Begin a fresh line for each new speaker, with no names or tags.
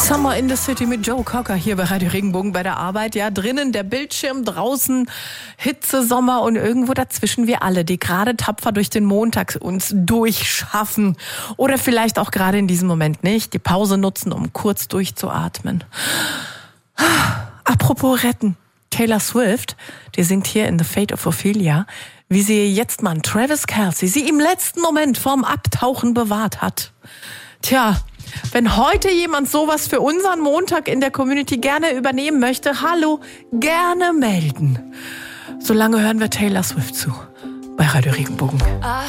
Summer in the City mit Joe Cocker hier bei Radio Regenbogen bei der Arbeit. Ja, drinnen der Bildschirm, draußen Hitze, Sommer und irgendwo dazwischen wir alle, die gerade tapfer durch den Montag uns durchschaffen. Oder vielleicht auch gerade in diesem Moment nicht, die Pause nutzen, um kurz durchzuatmen. Apropos retten. Taylor Swift, die singt hier in The Fate of Ophelia, wie sie jetzt Mann Travis Kelce sie im letzten Moment vorm Abtauchen bewahrt hat. Tja, wenn heute jemand sowas für unseren Montag in der Community gerne übernehmen möchte, hallo, gerne melden. Solange hören wir Taylor Swift zu bei Radio Regenbogen.